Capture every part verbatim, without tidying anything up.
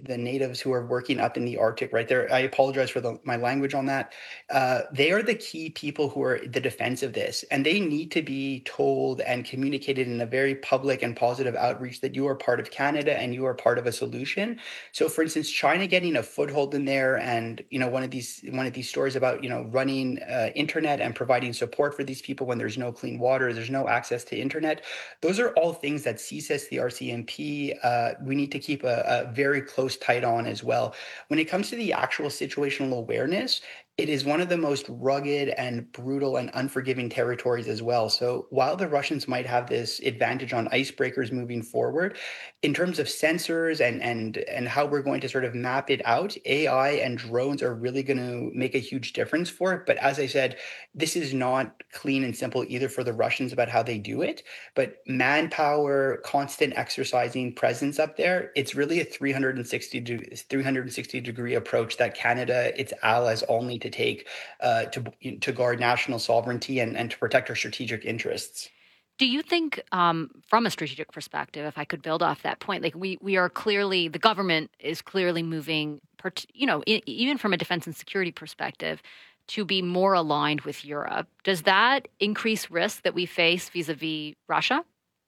the natives who are working up in the Arctic, right there. I apologize for the, my language on that. Uh, they are the key people who are the defense of this, and they need to be told and communicated in a very public and positive outreach that you are part of Canada and you are part of a solution. So, for instance, China getting a foothold in there, and you know, one of these one of these stories about you know running uh, internet and providing support for these people when there's no clean water, there's no access to internet. Those are all things that C S I S, the R C M P, uh, we need to keep a, a very close tight on as well. When it comes to the actual situational awareness, it is one of the most rugged and brutal and unforgiving territories as well. So while the Russians might have this advantage on icebreakers moving forward, in terms of sensors and and and how we're going to sort of map it out, A I and drones are really going to make a huge difference for it. But as I said, this is not clean and simple either for the Russians about how they do it. But manpower, constant exercising presence up there, it's really a three sixty degree approach that Canada, its allies all need to take uh, to to guard national sovereignty and, and to protect our strategic interests. Do you think, um, from a strategic perspective, if I could build off that point, like we we are clearly, the government is clearly moving, you know, even from a defense and security perspective, to be more aligned with Europe. Does that increase risk that we face vis-a-vis Russia?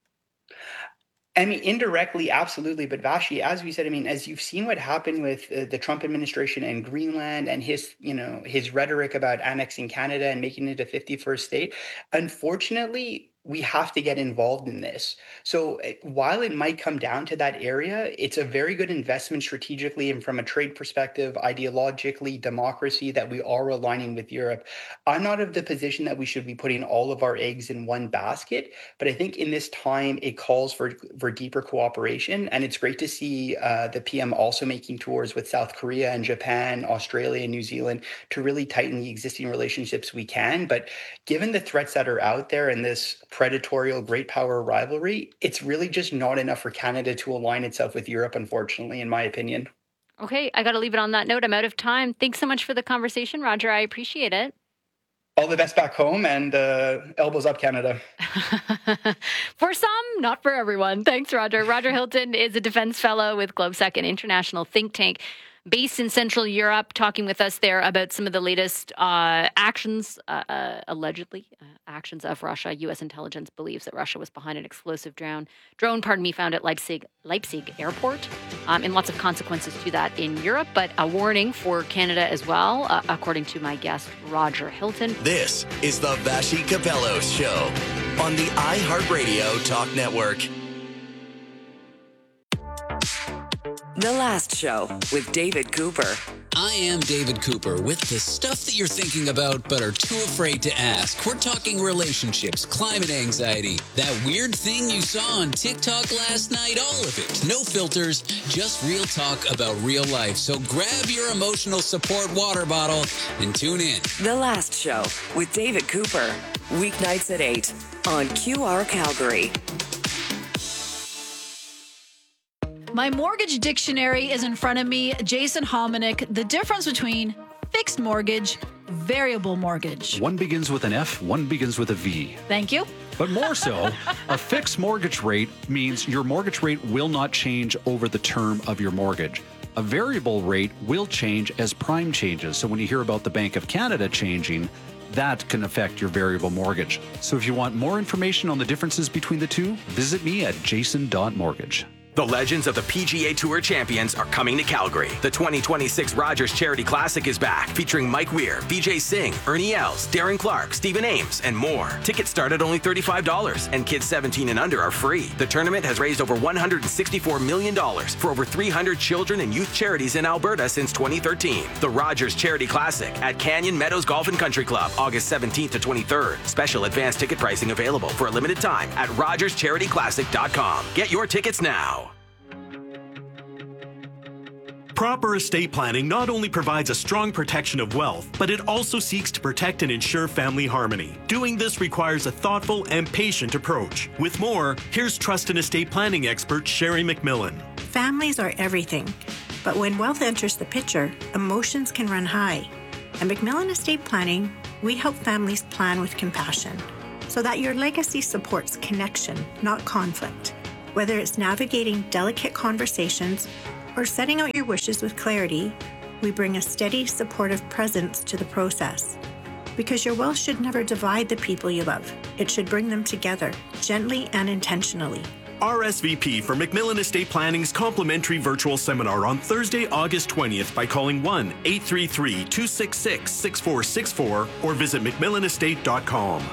I mean, indirectly, absolutely. But Vashi, as we said, I mean, as you've seen what happened with uh, the Trump administration and Greenland and his, you know, his rhetoric about annexing Canada and making it a fifty-first state, unfortunately, we have to get involved in this. So while it might come down to that area, it's a very good investment strategically and from a trade perspective, ideologically, democracy, that we are aligning with Europe. I'm not of the position that we should be putting all of our eggs in one basket, but I think in this time, it calls for, for deeper cooperation. And it's great to see uh, the P M also making tours with South Korea and Japan, Australia, and New Zealand to really tighten the existing relationships we can. But given the threats that are out there and this predatorial great power rivalry, it's really just not enough for Canada to align itself with Europe, unfortunately, in my opinion. Okay, I got to leave it on that note. I'm out of time. Thanks so much for the conversation, Roger. I appreciate it. All the best back home, and uh, elbows up, Canada. For some, not for everyone. Thanks, Roger. Roger Hilton is a defense fellow with GlobeSec, an international think tank based in Central Europe, talking with us there about some of the latest uh, actions, uh, uh, allegedly, uh, actions of Russia. U S intelligence believes that Russia was behind an explosive drone, drone, pardon me, found at Leipzig, Leipzig airport, um, and lots of consequences to that in Europe, but a warning for Canada as well, uh, according to my guest, Roger Hilton. This is the Vassy Kapelos Show on the iHeartRadio Talk Network. The Last Show with David Cooper. I am David Cooper with the stuff that you're thinking about but are too afraid to ask. We're talking relationships, climate anxiety, that weird thing you saw on TikTok last night, all of it. No filters, just real talk about real life. So grab your emotional support water bottle and tune in. The Last Show with David Cooper. Weeknights at eight on Q R Calgary. My mortgage dictionary is in front of me. Jason Hominick, the difference between fixed mortgage, variable mortgage. One begins with an F, one begins with a V. Thank you. But more so, a fixed mortgage rate means your mortgage rate will not change over the term of your mortgage. A variable rate will change as prime changes. So when you hear about the Bank of Canada changing, that can affect your variable mortgage. So if you want more information on the differences between the two, visit me at jason dot mortgage. The legends of the P G A Tour champions are coming to Calgary. The twenty twenty-six Rogers Charity Classic is back, featuring Mike Weir, Vijay Singh, Ernie Els, Darren Clark, Stephen Ames, and more. Tickets start at only thirty-five dollars, and kids seventeen and under are free. The tournament has raised over one hundred sixty-four million dollars for over three hundred children and youth charities in Alberta since twenty thirteen. The Rogers Charity Classic at Canyon Meadows Golf and Country Club, August seventeenth to twenty-third. Special advance ticket pricing available for a limited time at rogers charity classic dot com. Get your tickets now. Proper estate planning not only provides a strong protection of wealth, but it also seeks to protect and ensure family harmony. Doing this requires a thoughtful and patient approach. With more, here's trust and estate planning expert Sherry McMillan. Families are everything, but when wealth enters the picture, emotions can run high. At McMillan Estate Planning, we help families plan with compassion so that your legacy supports connection, not conflict. Whether it's navigating delicate conversations or setting out your wishes with clarity, we bring a steady, supportive presence to the process. Because your will should never divide the people you love. It should bring them together, gently and intentionally. R S V P for McMillan Estate Planning's complimentary virtual seminar on Thursday, August twentieth by calling one eight three three, two six six, six four six four or visit mcmillan estate dot com.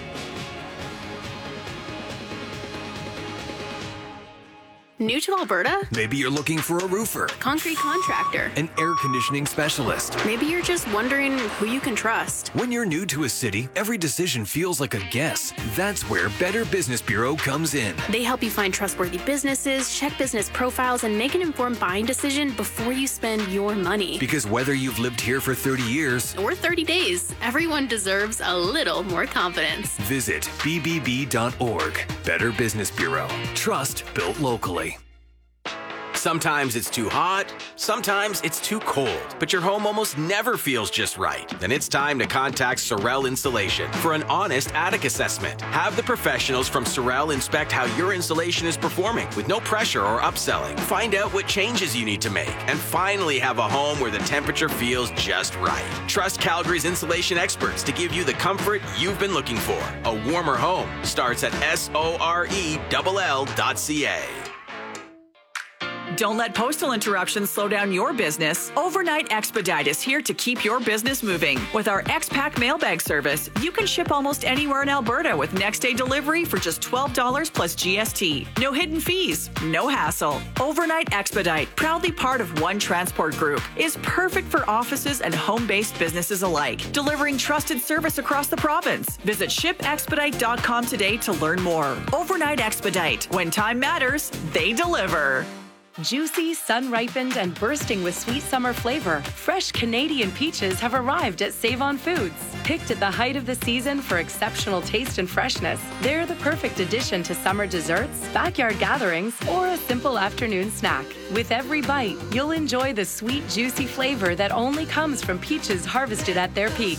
New to Alberta? Maybe you're looking for a roofer, Concrete contractor. an air conditioning specialist. Maybe you're just wondering who you can trust. When you're new to a city, every decision feels like a guess. That's where Better Business Bureau comes in. They help you find trustworthy businesses, check business profiles, and make an informed buying decision before you spend your money. Because whether you've lived here for thirty years Or thirty days, everyone deserves a little more confidence. visit b b b dot org. Better Business Bureau. Trust built locally. Sometimes it's too hot, sometimes it's too cold, but your home almost never feels just right. Then it's time to contact Sorel Insulation for an honest attic assessment. Have the professionals from Sorel inspect how your insulation is performing with no pressure or upselling. Find out what changes you need to make and finally have a home where the temperature feels just right. Trust Calgary's insulation experts to give you the comfort you've been looking for. A warmer home starts at S O R E L L dot C A. Don't let postal interruptions slow down your business. Overnight Expedite is here to keep your business moving. With our X-Pack mailbag service, you can ship almost anywhere in Alberta with next-day delivery for just twelve dollars plus G S T. No hidden fees, no hassle. Overnight Expedite, proudly part of One Transport Group, is perfect for offices and home-based businesses alike, delivering trusted service across the province. Visit ship expedite dot com today to learn more. Overnight Expedite. When time matters, they deliver. Juicy, sun-ripened, and bursting with sweet summer flavor, fresh Canadian peaches have arrived at Save-On Foods. Picked at the height of the season for exceptional taste and freshness, they're the perfect addition to summer desserts, backyard gatherings, or a simple afternoon snack. With every bite, you'll enjoy the sweet, juicy flavor that only comes from peaches harvested at their peak.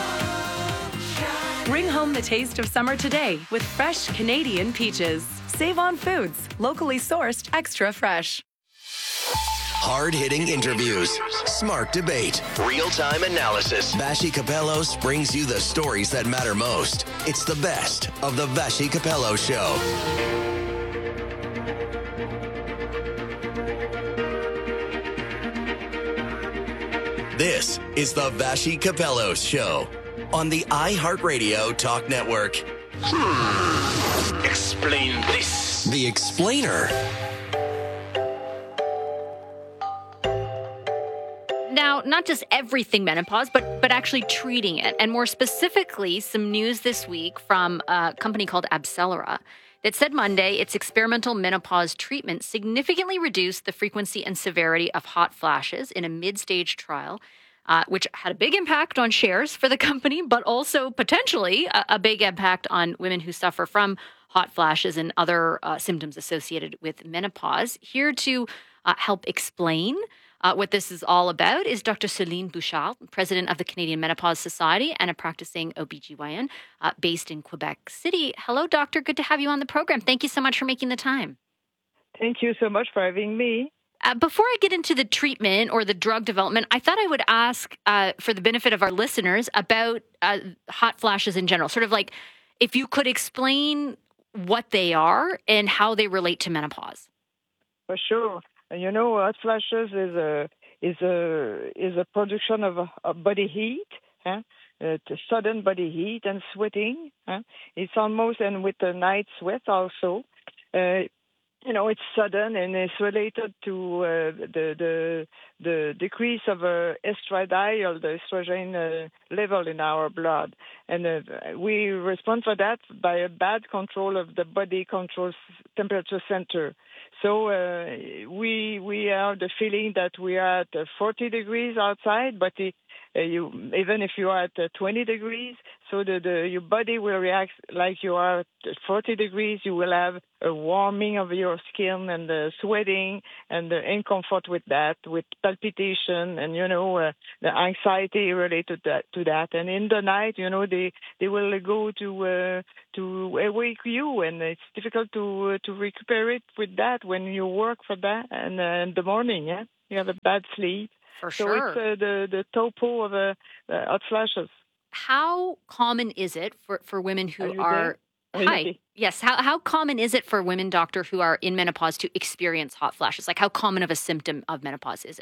Bring home the taste of summer today with fresh Canadian peaches. Save-On Foods, locally sourced, extra fresh. Hard-hitting interviews, smart debate, real-time analysis. Vassy Kapelos brings you the stories that matter most. It's the best of the Vassy Kapelos Show. This is the Vassy Kapelos Show on the iHeartRadio Talk Network. Hmm. Explain this. The Explainer. Now, not just everything menopause, but but actually treating it. And more specifically, some news this week from a company called AbCellera that said Monday its experimental menopause treatment significantly reduced the frequency and severity of hot flashes in a mid-stage trial, uh, which had a big impact on shares for the company, but also potentially a, a big impact on women who suffer from hot flashes and other uh, symptoms associated with menopause. Here to uh, help explain Uh, what this is all about is Doctor Celine Bouchard, president of the Canadian Menopause Society and a practicing O B G Y N uh, based in Quebec City. Hello, doctor. Good to have you on the program. Thank you so much for making the time. Thank you so much for having me. Uh, before I get into the treatment or the drug development, I thought I would ask, uh, for the benefit of our listeners, about uh, hot flashes in general. Sort of like if you could explain what they are and how they relate to menopause. For sure. You know, hot flashes is a is a is a production of, of body heat, huh? uh, sudden body heat and sweating. Huh? It's almost, and with the night sweat also. Uh, you know, it's sudden and it's related to uh, the the the decrease of uh, estradiol, the estrogen uh, level in our blood, and uh, we respond for that by a bad control of the body control temperature center. So uh, we we have the feeling that we are at forty degrees outside, but it, uh, you even if you are at uh, twenty degrees, so the, the your body will react like you are at forty degrees. You will have a warming of your skin and the sweating and the discomfort with that, with palpitation and you know uh, the anxiety related to that, to that. And in the night, you know they they will go to uh, to awake you, and it's difficult to uh, to recuperate with that when you work for that and uh, in the morning. Yeah, you have a bad sleep. For so sure. it's uh, the the topo of uh, uh, hot flashes. How common is it for, for women who Are are, are hi there? Yes, how how common is it for women, doctor, who are in menopause to experience hot flashes? Like how common of a symptom of menopause is it?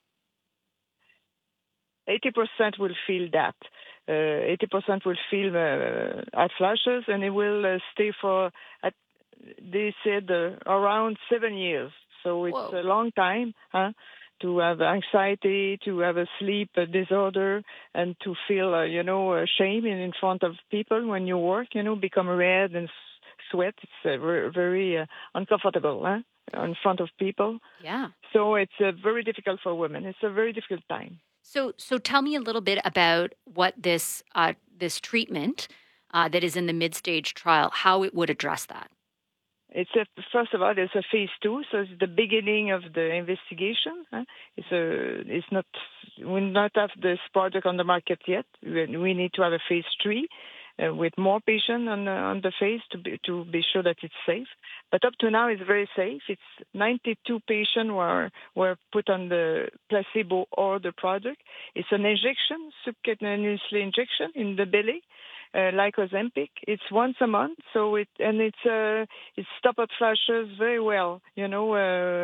eighty percent will feel that. Uh, eighty percent will feel uh, hot flashes, and it will uh, stay for, at, they said, uh, around seven years. So it's Whoa. a long time, huh? To have anxiety, to have a sleep disorder, and to feel, uh, you know, shame in, in front of people when you work, you know, become red and sweat. It's uh, very, very uh, uncomfortable, huh? In front of people. Yeah. So it's uh, very difficult for women. It's a very difficult time. So, so tell me a little bit about what this uh, this treatment uh, that is in the mid-stage trial, how it would address that. It's a, first of all, it's a phase two, so it's the beginning of the investigation. Huh? It's a, it's not, we not have this product on the market yet. We, we need to have a phase three uh, with more patients on the, on the phase to be, to be sure that it's safe. But up to now, it's very safe. It's ninety-two patients were were put on the placebo or the product. It's an injection, subcutaneously injection in the belly. Uh, like Ozempic, it's once a month, so it and it's uh, it stops hot flashes very well. You know,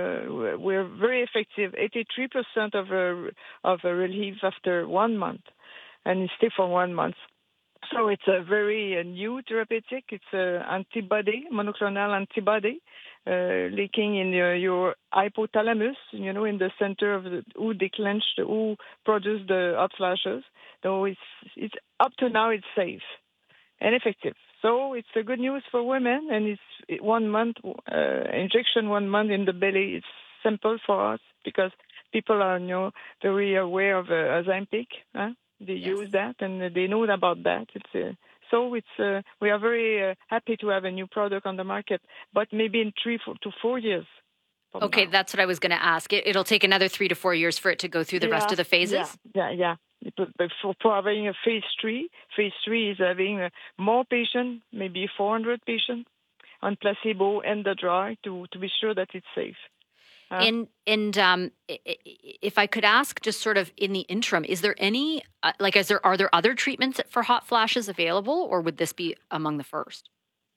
uh, we're very effective. eighty-three percent of a of a relief after one month, and it stays for one month. So it's a very uh, new therapeutic. It's an antibody, monoclonal antibody, uh, leaking in your, your hypothalamus. You know, in the center of the, who declench, who produce the hot flashes. So it's it's up to now it's safe and effective. So it's a good news for women, and it's one month uh, injection, one month in the belly. It's simple for us because people are you know very aware of uh, Ozempic. Huh? They yes. use that and they know about that. It's uh, so it's uh, we are very uh, happy to have a new product on the market, but maybe in three four, to four years. Okay, now. That's what I was going to ask. It, it'll take another three to four years for it to go through the yeah, rest of the phases? Yeah, yeah, yeah. But for, for having a phase three, phase three is having uh, more patients, maybe four hundred patients on placebo and the drug to, to be sure that it's safe. Huh? And and um, if I could ask, just sort of in the interim, is there any uh, like, is there are there other treatments for hot flashes available, or would this be among the first?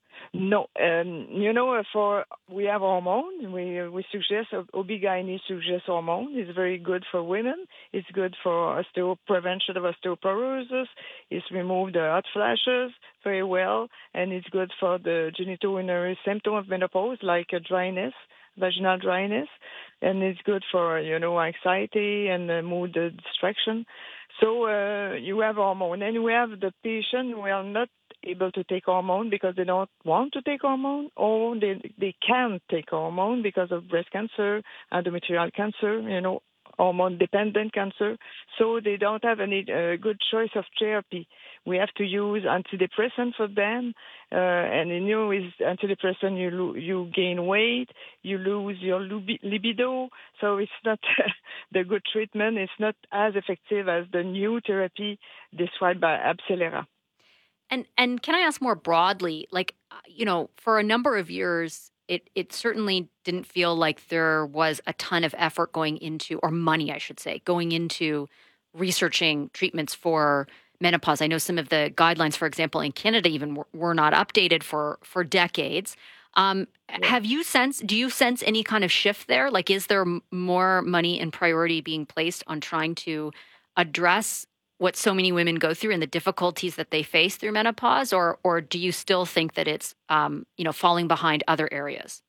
No, um, you know, for we have hormone. We we suggest O B G Y N suggests hormone. It's very good for women. It's good for osteo prevention of osteoporosis. It's removed the hot flashes very well, and it's good for the genitourinary symptom of menopause, like a dryness, vaginal dryness, and it's good for you know anxiety and uh, mood uh, distraction. So uh, you have hormone, and we have the patient who are not able to take hormone because they don't want to take hormone, or they they can't take hormone because of breast cancer, endometrial cancer, you know, hormone-dependent cancer. So they don't have any uh, good choice of therapy. We have to use antidepressant for them, uh, and you know, with antidepressant you lo- you gain weight, you lose your lub- libido. So it's not the good treatment. It's not as effective as the new therapy described by Abcelera. And and can I ask more broadly, like, you know, for a number of years, it, it certainly didn't feel like there was a ton of effort going into, or money, I should say, going into researching treatments for menopause. I know some of the guidelines, for example, in Canada even were, were not updated for, for decades. Um, yeah. Have you sensed, do you sense any kind of shift there? Like, is there more money and priority being placed on trying to address what so many women go through and the difficulties that they face through menopause, or or do you still think that it's um, you know falling behind other areas?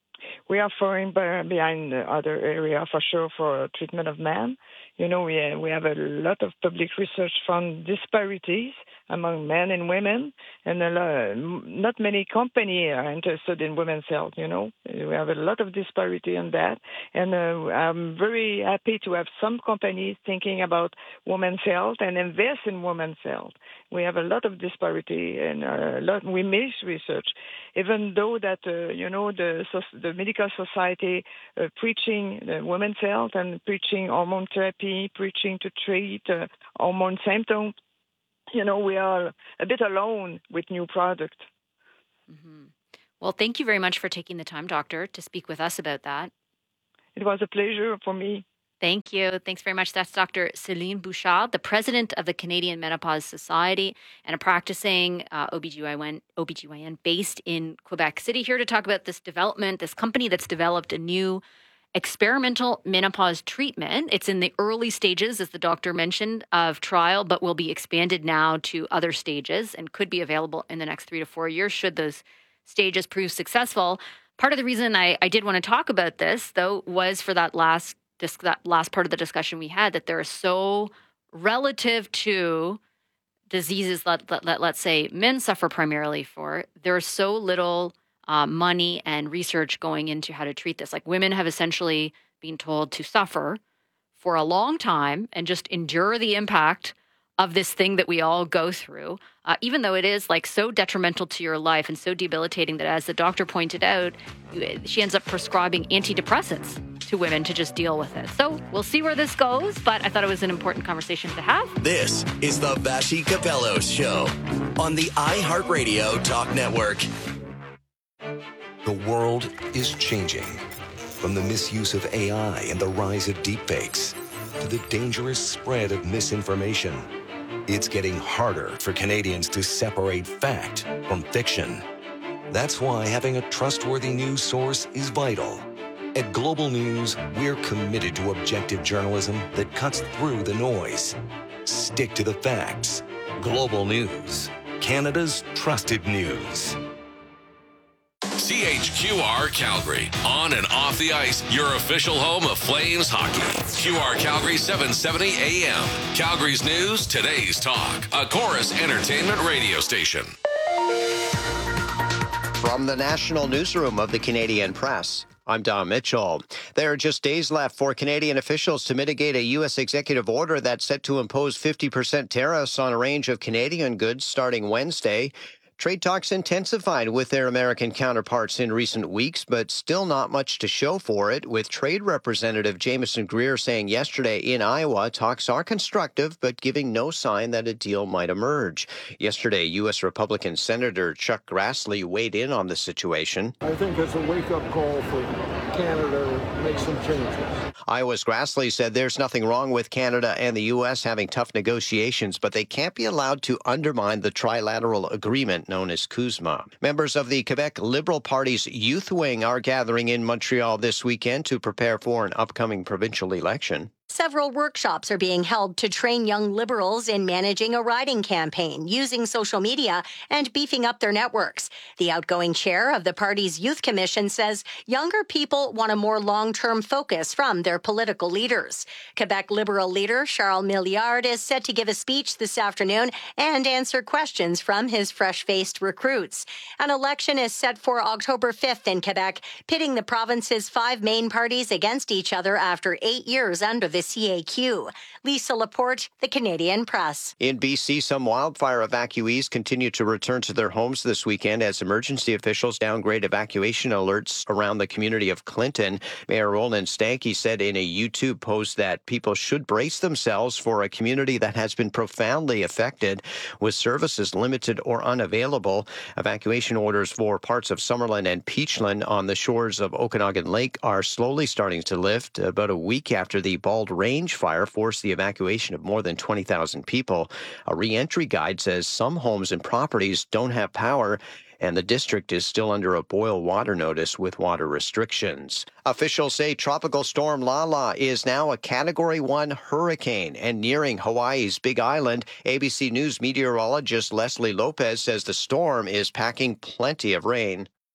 We are falling behind the other area for sure for treatment of men. You know, we we have a lot of public research found disparities among men and women, and a lot, not many companies are interested in women's health, you know. We have a lot of disparity in that, and uh, I'm very happy to have some companies thinking about women's health and invest in women's health. We have a lot of disparity, and a lot, we miss research, even though that, uh, you know, the, the medical society uh, preaching the women's health and preaching hormone therapy, preaching to treat uh, hormone symptoms. You know, we are a bit alone with new products. Mm-hmm. Well, thank you very much for taking the time, Doctor, to speak with us about that. It was a pleasure for me. Thank you. Thanks very much. That's Doctor Céline Bouchard, the president of the Canadian Menopause Society and a practicing uh, O B G Y N, O B G Y N based in Quebec City, here to talk about this development, this company that's developed a new experimental menopause treatment. It's in the early stages, as the doctor mentioned, of trial, but will be expanded now to other stages and could be available in the next three to four years should those stages prove successful. Part of the reason I, I did want to talk about this, though, was for that last this, that last part of the discussion we had, that there are so relative to diseases that, that, that let's say men suffer primarily for, there's so little Uh, money and research going into how to treat this. Like, women have essentially been told to suffer for a long time and just endure the impact of this thing that we all go through, uh, even though it is like so detrimental to your life and so debilitating that, as the doctor pointed out, she ends up prescribing antidepressants to women to just deal with it. So we'll see where this goes, but I thought it was an important conversation to have. This is the Vassy Kapelos Show on the iHeartRadio Talk Network. The world is changing. From the misuse of A I and the rise of deepfakes to the dangerous spread of misinformation, it's getting harder for Canadians to separate fact from fiction. That's why having a trustworthy news source is vital. At Global News, we're committed to objective journalism that cuts through the noise. Stick to the facts. Global News, Canada's trusted news. C H Q R Calgary, on and off the ice, your official home of Flames hockey. Q R Calgary seven seventy A M. Calgary's news, today's talk. A Chorus Entertainment radio station. From the National Newsroom of the Canadian Press, I'm Don Mitchell. There are just days left for Canadian officials to mitigate a U S executive order that's set to impose fifty percent tariffs on a range of Canadian goods starting Wednesday. Trade talks intensified with their American counterparts in recent weeks, but still not much to show for it, with Trade Representative Jameson Greer saying yesterday in Iowa talks are constructive, but giving no sign that a deal might emerge. Yesterday, U S Republican Senator Chuck Grassley weighed in on the situation. I think it's a wake-up call for Canada to make some changes. Iowa's Grassley said there's nothing wrong with Canada and the U S having tough negotiations, but they can't be allowed to undermine the trilateral agreement known as CUSMA. Members of the Quebec Liberal Party's youth wing are gathering in Montreal this weekend to prepare for an upcoming provincial election. Several workshops are being held to train young Liberals in managing a riding campaign, using social media, and beefing up their networks. The outgoing chair of the party's youth commission says younger people want a more long-term focus from their political leaders. Quebec Liberal leader Charles Milliard is set to give a speech this afternoon and answer questions from his fresh-faced recruits. An election is set for October fifth in Quebec, pitting the province's five main parties against each other after eight years under the C A Q. Lisa Laporte, the Canadian Press. In B C, some wildfire evacuees continue to return to their homes this weekend as emergency officials downgrade evacuation alerts around the community of Clinton. Mayor Roland Stankey said in a YouTube post that people should brace themselves for a community that has been profoundly affected, with services limited or unavailable. Evacuation orders for parts of Summerlin and Peachland on the shores of Okanagan Lake are slowly starting to lift, about a week after the Bald Range fire forced the evacuation of more than twenty thousand people. A re-entry guide says some homes and properties don't have power, and the district is still under a boil water notice with water restrictions. Officials say Tropical Storm Lala is now a Category one hurricane and nearing Hawaii's Big Island. A B C News meteorologist Leslie Lopez says the storm is packing plenty of rain.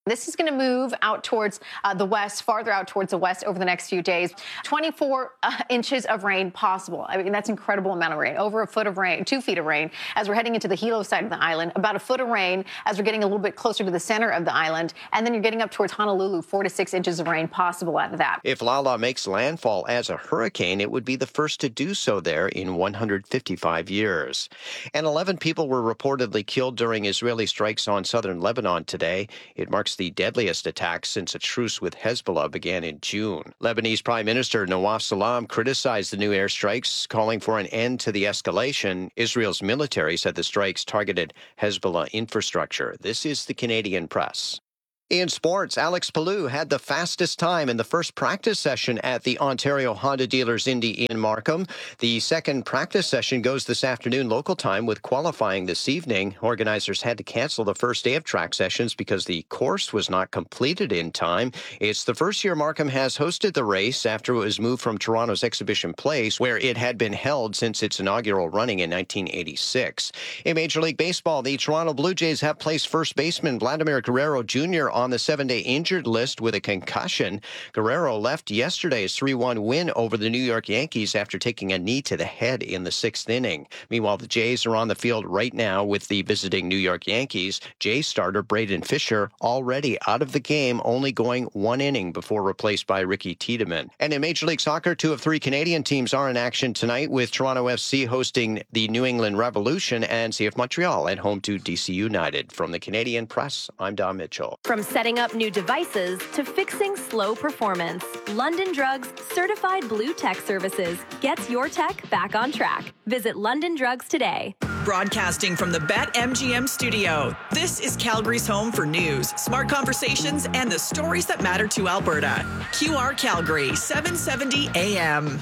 This is going to move out towards uh, the west, farther out towards the west over the next few days. twenty-four uh, inches of rain possible. I mean, that's an incredible amount of rain. Over a foot of rain, two feet of rain as we're heading into the Hilo side of the island. About a foot of rain as we're getting a little bit closer to the center of the island. And then you're getting up towards Honolulu, four to six inches of rain possible out of that. If Lala makes landfall as a hurricane, it would be the first to do so there in one hundred fifty-five years. And eleven people were reportedly killed during Israeli strikes on southern Lebanon today. It marks the deadliest attack since a truce with Hezbollah began in June. Lebanese Prime Minister Nawaf Salam criticized the new airstrikes, calling for an end to the escalation. Israel's military said the strikes targeted Hezbollah infrastructure. This is the Canadian Press. In sports, Alex Palou had the fastest time in the first practice session at the Ontario Honda Dealers Indy in Markham. The second practice session goes this afternoon local time with qualifying this evening. Organizers had to cancel the first day of track sessions because the course was not completed in time. It's the first year Markham has hosted the race after it was moved from Toronto's Exhibition Place, where it had been held since its inaugural running in nineteen eighty-six. In Major League Baseball, the Toronto Blue Jays have placed first baseman Vladimir Guerrero Junior on the seven-day injured list with a concussion. Guerrero left yesterday's three one win over the New York Yankees after taking a knee to the head in the sixth inning. Meanwhile, the Jays are on the field right now with the visiting New York Yankees. Jays starter Braden Fisher already out of the game, only going one inning before replaced by Ricky Tiedemann. And in Major League Soccer, two of three Canadian teams are in action tonight, with Toronto F C hosting the New England Revolution and C F Montreal at home to D C United. From the Canadian Press, I'm Don Mitchell. From setting up new devices to fixing slow performance, London Drugs Certified Blue Tech Services gets your tech back on track. Visit London Drugs today. Broadcasting from the BetMGM studio, this is Calgary's home for news, smart conversations, and the stories that matter to Alberta. Q R Calgary, seven seventy A M.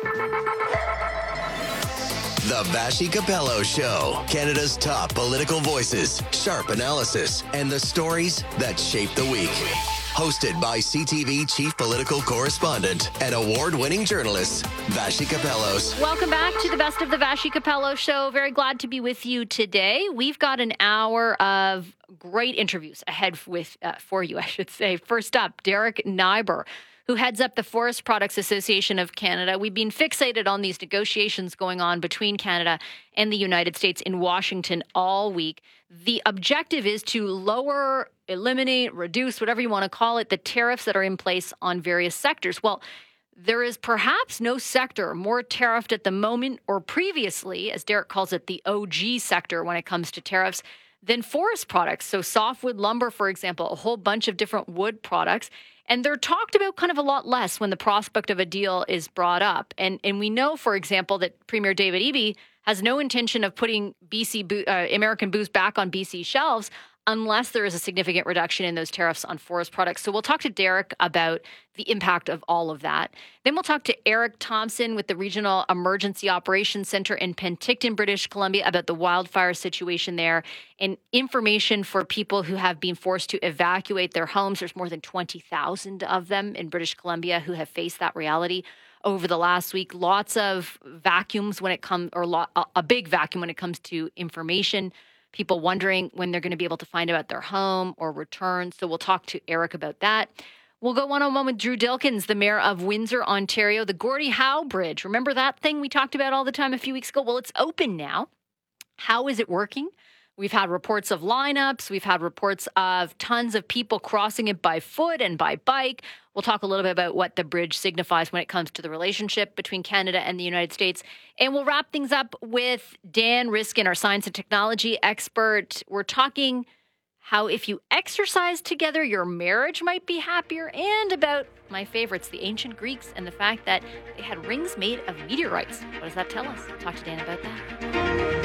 The Vassy Capello Show. Canada's top political voices, sharp analysis, and the stories that shape the week. Hosted by C T V chief political correspondent and award-winning journalist, Vassy Capellos. Welcome back to the Best of the Vassy Capello Show. Very glad to be with you today. We've got an hour of great interviews ahead with uh, for you, I should say. First up, Derek Nyber, who heads up the Forest Products Association of Canada. We've been fixated on these negotiations going on between Canada and the United States in Washington all week. The objective is to lower, eliminate, reduce, whatever you want to call it, the tariffs that are in place on various sectors. Well, there is perhaps no sector more tariffed at the moment or previously, as Derek calls it, the O G sector when it comes to tariffs, than forest products. So softwood lumber, for example, a whole bunch of different wood products. And they're talked about kind of a lot less when the prospect of a deal is brought up. And and we know, for example, that Premier David Eby has no intention of putting B C uh, American booze back on B C shelves unless there is a significant reduction in those tariffs on forest products. So we'll talk to Derek about the impact of all of that. Then we'll talk to Eric Thompson with the Regional Emergency Operations Center in Penticton, British Columbia, about the wildfire situation there and information for people who have been forced to evacuate their homes. There's more than twenty thousand of them in British Columbia who have faced that reality over the last week. Lots of vacuums when it comes, or lo- a big vacuum when it comes to information. People wondering when they're going to be able to find out their home or return. So we'll talk to Eric about that. We'll go one-on-one with Drew Dilkins, the mayor of Windsor, Ontario. The Gordie Howe Bridge. Remember that thing we talked about all the time a few weeks ago? Well, it's open now. How is it working? We've had reports of lineups. We've had reports of tons of people crossing it by foot and by bike. We'll talk a little bit about what the bridge signifies when it comes to the relationship between Canada and the United States. And we'll wrap things up with Dan Riskin, our science and technology expert. We're talking how if you exercise together, your marriage might be happier, and about my favorites, the ancient Greeks, and the fact that they had rings made of meteorites. What does that tell us? I'll talk to Dan about that.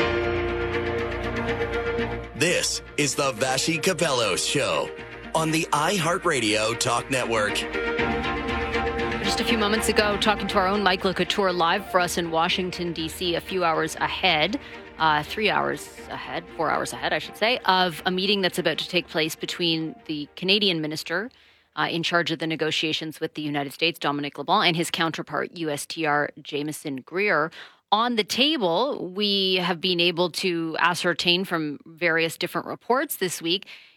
This is the Vassy Capello Show on the iHeartRadio Talk Network. Just a few moments ago, talking to our own Mike LeCouture live for us in Washington, D C, a few hours ahead, uh, three hours ahead, four hours ahead, I should say, of a meeting that's about to take place between the Canadian minister uh, in charge of the negotiations with the United States, Dominic LeBlanc, and his counterpart, U S T R Jameson Greer. On the table, we have been able to ascertain from various different reports this week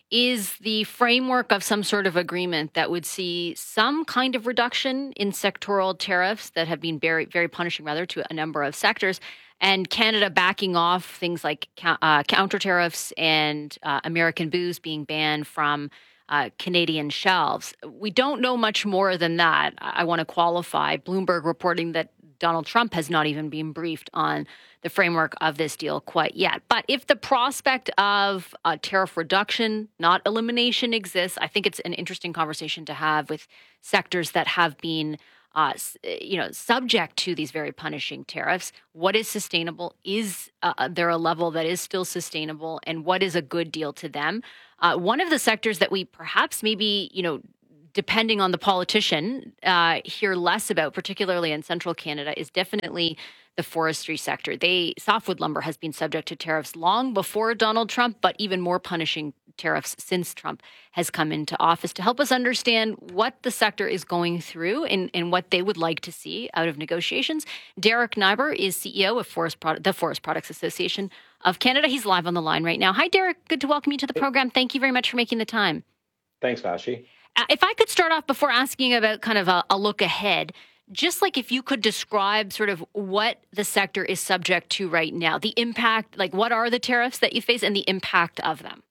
is the framework of some sort of agreement that would see some kind of reduction in sectoral tariffs that have been very, very punishing, rather, to a number of sectors, and Canada backing off things like uh, counter tariffs and uh, American booze being banned from uh, Canadian shelves. We don't know much more than that. I, I want to qualify. Bloomberg reporting that Donald Trump has not even been briefed on the framework of this deal quite yet. But if the prospect of a tariff reduction, not elimination, exists, I think it's an interesting conversation to have with sectors that have been, uh, you know, subject to these very punishing tariffs. What is sustainable? Is uh, there a level that is still sustainable? And what is a good deal to them? Uh, one of the sectors that we perhaps maybe, you know, depending on the politician, uh, hear less about, particularly in central Canada, is definitely the forestry sector. They softwood lumber has been subject to tariffs long before Donald Trump, but even more punishing tariffs since Trump has come into office. To help us understand what the sector is going through and, and what they would like to see out of negotiations, Derek Neiber is C E O of Forest Pro- the Forest Products Association of Canada. He's live on the line right now. Hi, Derek. Good to welcome you to the program. Thank you very much for making the time. Thanks, Vashi. Uh, if I could start off before asking about kind of a, a look ahead, just like if you could describe sort of what the sector is subject to right now, the impact, like what are the tariffs that you face and the impact of them?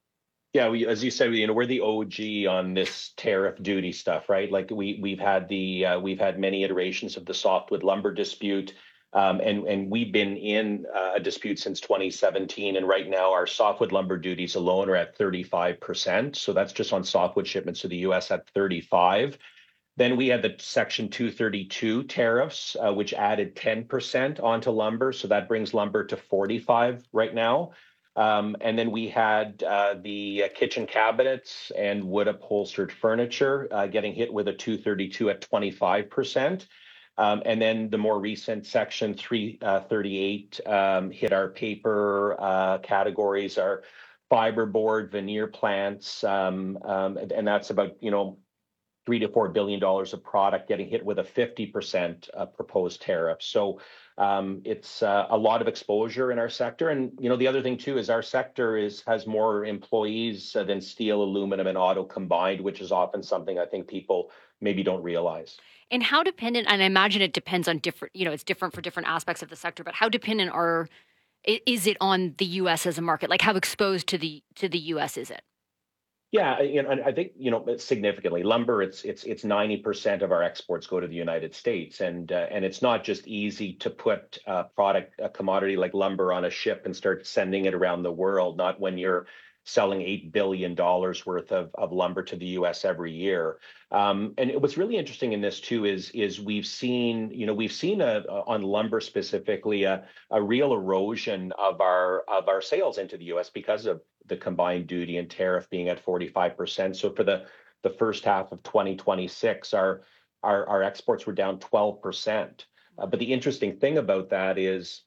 Yeah, we, as you said, you know, we're the O G on this tariff duty stuff, right? Like we we've had the uh, we've had many iterations of the softwood lumber dispute, um, and and we've been in uh, a dispute since twenty seventeen, and right now our softwood lumber duties alone are at thirty-five percent. So that's just on softwood shipments to the U S at thirty-five. Then we had the Section two thirty-two tariffs, uh, which added ten percent onto lumber. So that brings lumber to forty-five right now. Um, and then we had uh, the uh, kitchen cabinets and wood upholstered furniture uh, getting hit with a two thirty-two at twenty-five percent. Um, and then the more recent Section three thirty-eight um, hit our paper uh, categories, our fiberboard, veneer plants, um, um, and that's about, you know, three to four billion dollars of product getting hit with a fifty percent uh, proposed tariff. So um, it's uh, a lot of exposure in our sector. And you know, the other thing too is our sector is has more employees uh, than steel, aluminum, and auto combined, which is often something I think people maybe don't realize. And how dependent? And I imagine it depends on different. You know, it's different for different aspects of the sector. But how dependent are is it on the U S as a market? Like how exposed to the to the U S is it? Yeah, you know, and I think, you know, significantly, lumber, it's it's it's ninety percent of our exports go to the United States, and uh, and it's not just easy to put a product, a commodity like lumber on a ship and start sending it around the world. Not when you're selling eight billion dollars worth of, of lumber to the U S every year. Um, and what's really interesting in this too is is we've seen, you know, we've seen a, a, on lumber specifically a, a real erosion of our of our sales into the U S because of the combined duty and tariff being at forty-five percent. So for the the first half of twenty twenty-six, our our, our exports were down twelve percent. Uh, but the interesting thing about that is,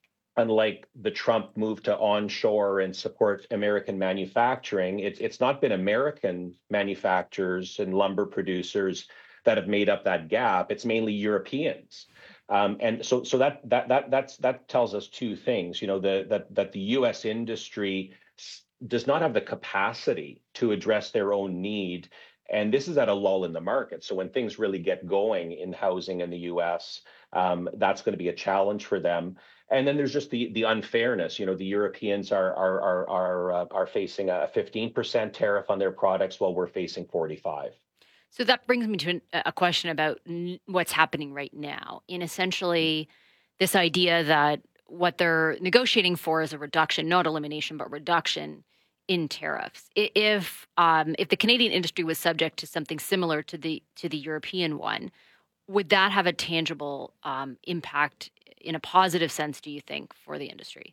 unlike the Trump move to onshore and support American manufacturing, it's it's not been American manufacturers and lumber producers that have made up that gap. It's mainly Europeans. Um, and so so that that that that's that tells us two things. You know, the that that the U S industry does not have the capacity to address their own need. And this is at a lull in the market. So when things really get going in housing in the U S, um, that's going to be a challenge for them. And then there's just the the unfairness. You know, the Europeans are are are are uh, are facing a fifteen percent tariff on their products, while we're facing forty-five. So that brings me to an, a question about n- what's happening right now. In essentially, this idea that what they're negotiating for is a reduction, not elimination, but reduction in tariffs. If um, if the Canadian industry was subject to something similar to the to the European one, would that have a tangible um, impact in a positive sense, do you think, for the industry?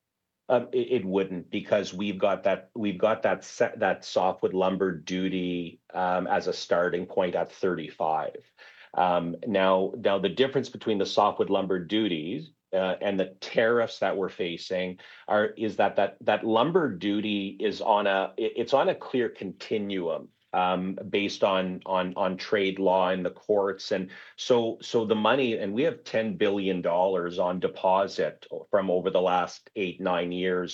Um, it, it wouldn't, because we've got that we've got that set, that softwood lumber duty um, as a starting point at thirty-five. Um, now, now the difference between the softwood lumber duties uh, and the tariffs that we're facing are is that that that lumber duty is on a it, it's on a clear continuum. Um, based on on on trade law in the courts, and so so the money, and we have ten billion dollars on deposit from over the last eight nine years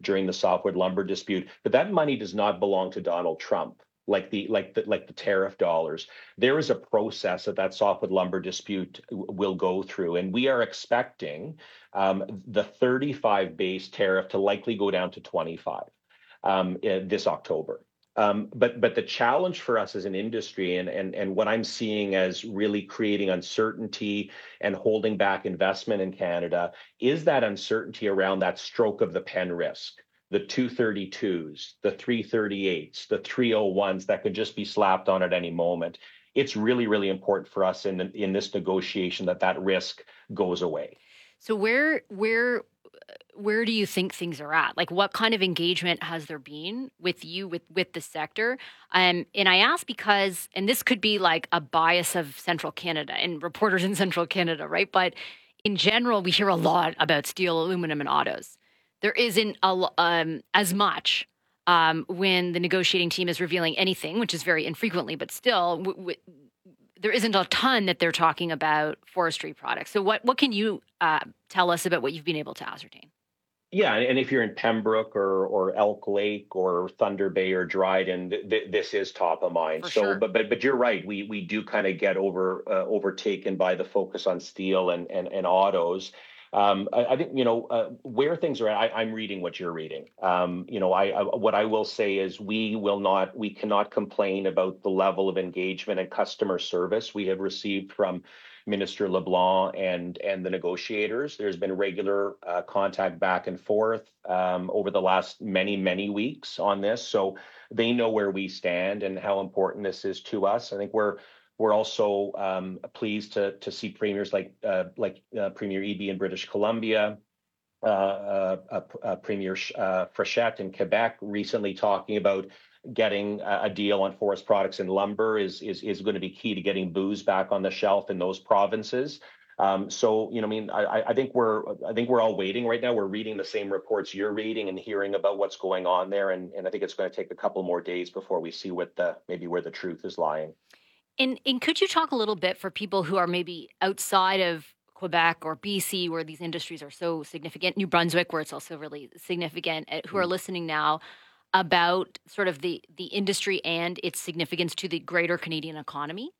during the softwood lumber dispute. But that money does not belong to Donald Trump, like the like the like the tariff dollars. There is a process that that softwood lumber dispute will go through, and we are expecting um, the thirty-five base tariff to likely go down to twenty-five um, this October. Um, but but the challenge for us as an industry, and, and and what I'm seeing as really creating uncertainty and holding back investment in Canada, is that uncertainty around that stroke of the pen risk, the two thirty-twos, the three thirty-eights, the three oh ones that could just be slapped on at any moment. It's really, really important for us in in this negotiation that that risk goes away. So where where where do you think things are at? Like, what kind of engagement has there been with you, with, with the sector? Um, and I ask because, and this could be like a bias of Central Canada and reporters in Central Canada, right? But in general, we hear a lot about steel, aluminum, and autos. There isn't a, um, as much um, when the negotiating team is revealing anything, which is very infrequently, but still, w- w- there isn't a ton that they're talking about forestry products. So what, what can you uh, tell us about what you've been able to ascertain? Yeah, and if you're in Pembroke or or Elk Lake or Thunder Bay or Dryden, th- th- this is top of mind. For so, sure. but but but you're right. We we do kind of get over uh, overtaken by the focus on steel and and, and autos. Um, I, I think you know uh, where things are at. I, I'm reading what you're reading. Um, you know, I, I what I will say is we will not, we cannot complain about the level of engagement and customer service we have received from Minister LeBlanc and and the negotiators. There's been regular uh, contact back and forth um, over the last many, many weeks on this. So they know where we stand and how important this is to us. I think we're we're also um, pleased to to see premiers like uh, like uh, Premier Eby in British Columbia, uh, uh, uh, uh, Premier uh, Frechette in Quebec recently talking about getting a deal on forest products and lumber is is is going to be key to getting booze back on the shelf in those provinces. Um, so you know, I mean, I, I think we're I think we're all waiting right now. We're reading the same reports you're reading and hearing about what's going on there, and and I think it's going to take a couple more days before we see what the maybe where the truth is lying. And and could you talk a little bit for people who are maybe outside of Quebec or B C, where these industries are so significant, New Brunswick, where it's also really significant, who are listening now, about sort of the, the industry and its significance to the greater Canadian economy?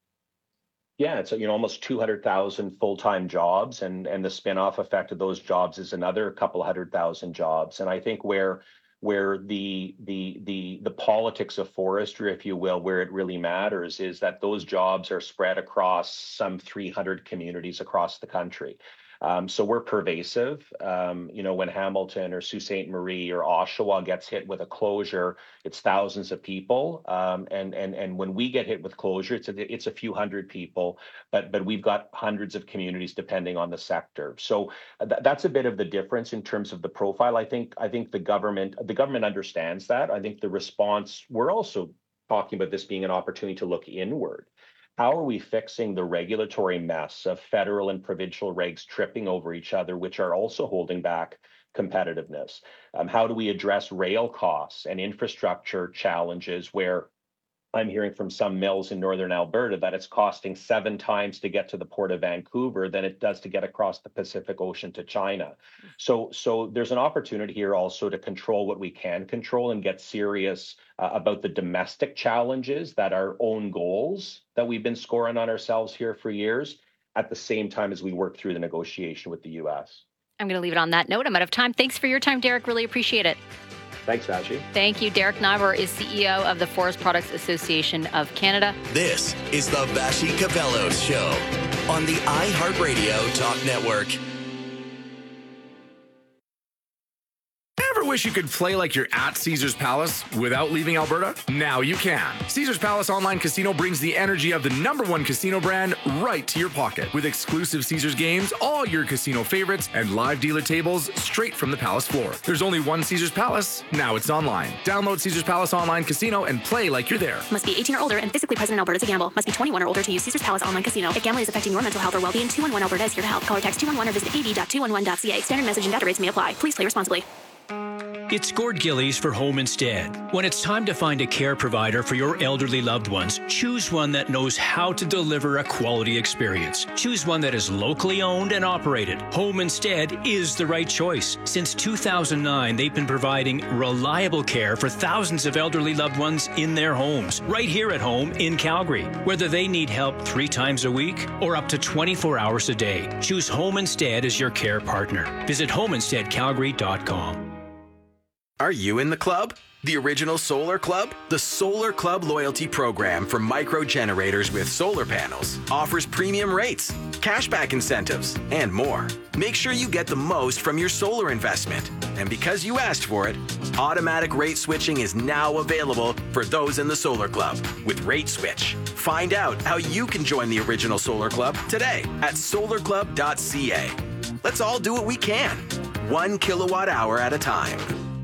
Yeah, it's you know almost two hundred thousand full-time jobs, and and the spin-off effect of those jobs is another couple hundred thousand jobs. And I think where where the the the the politics of forestry, if you will, where it really matters is that those jobs are spread across some three hundred communities across the country. Um, so we're pervasive. Um, you know, when Hamilton or Sault Ste. Marie or Oshawa gets hit with a closure, it's thousands of people. Um, and and and when we get hit with closure, it's a, it's a few hundred people. But but we've got hundreds of communities depending on the sector. So th- that's a bit of the difference in terms of the profile. I think I think the government the government understands that. I think the response, we're also talking about this being an opportunity to look inward. How are we fixing the regulatory mess of federal and provincial regs tripping over each other, which are also holding back competitiveness? Um, how do we address rail costs and infrastructure challenges where I'm hearing from some mills in northern Alberta that it's costing seven times to get to the Port of Vancouver than it does to get across the Pacific Ocean to China. So, so there's an opportunity here also to control what we can control and get serious uh, about the domestic challenges that are own goals that we've been scoring on ourselves here for years, at the same time as we work through the negotiation with the U S. I'm going to leave it on that note. I'm out of time. Thanks for your time, Derek. Really appreciate it. Thanks, Vashi. Thank you. Derek Nivor is C E O of the Forest Products Association of Canada. This is the Vashi Capellos Show on the iHeartRadio Talk Network. Ever wish you could play like you're at Caesars Palace without leaving Alberta? Now you can. Caesars Palace Online Casino brings the energy of the number one casino brand right to your pocket. With exclusive Caesars games, all your casino favorites, and live dealer tables straight from the Palace floor. There's only one Caesars Palace. Now it's online. Download Caesars Palace Online Casino and play like you're there. Must be eighteen or older and physically present in Alberta to gamble. Must be twenty-one or older to use Caesars Palace Online Casino. If gambling is affecting your mental health or well-being, two one one Alberta is here to help. Call or text two one one or visit a v dot two one one dot c a. Standard message and data rates may apply. Please play responsibly. It's Gord Gillies for Home Instead. When it's time to find a care provider for your elderly loved ones, choose one that knows how to deliver a quality experience. Choose one that is locally owned and operated. Home Instead is the right choice. Since two thousand nine, they've been providing reliable care for thousands of elderly loved ones in their homes, right here at home in Calgary. Whether they need help three times a week or up to twenty-four hours a day, choose Home Instead as your care partner. Visit home instead calgary dot com. Are you in the club? The original Solar Club? The Solar Club loyalty program for micro generators with solar panels offers premium rates, cashback incentives, and more. Make sure you get the most from your solar investment. And because you asked for it, automatic rate switching is now available for those in the Solar Club with Rate Switch. Find out how you can join the original Solar Club today at solar club dot c a. Let's all do what we can, one kilowatt hour at a time.